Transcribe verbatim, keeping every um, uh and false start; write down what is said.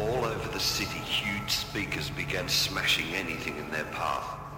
All over the city, huge speakers began smashing anything in their path.